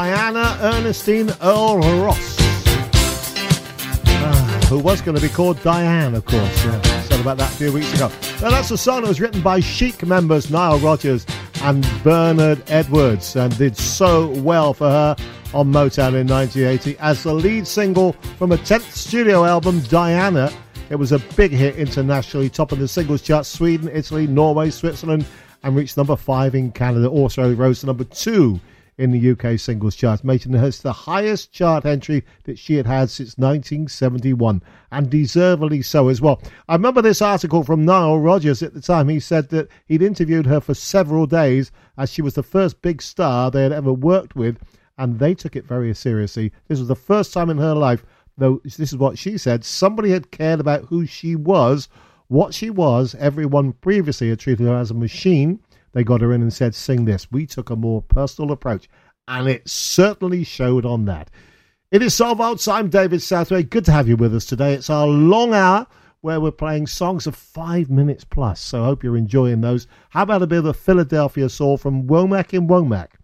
Diana Ernestine Earl Ross, who was going to be called Diane, of course. Yeah, said about that a few weeks ago. Now, that's a song that was written by Chic members Nile Rodgers and Bernard Edwards, and did so well for her on Motown in 1980 as the lead single from a 10th studio album, Diana. It was a big hit internationally, topping the singles chart Sweden, Italy, Norway, Switzerland, and reached number 5 in Canada. Also rose to number 2 in the UK singles chart, making her the highest chart entry that she had had since 1971, and deservedly so as well. I remember this article from Nile Rodgers at the time. He said that he'd interviewed her for several days as she was the first big star they had ever worked with, and they took it very seriously. This was the first time in her life, though, this is what she said, somebody had cared about who she was, what she was. Everyone previously had treated her as a machine. They got her in and said, sing this. We took a more personal approach, and it certainly showed on that. It is Soul Vaults. I'm David Southway. Good to have you with us today. It's our long hour where we're playing songs of 5 minutes plus, so I hope you're enjoying those. How about a bit of Philadelphia Soul from Womack in Womack?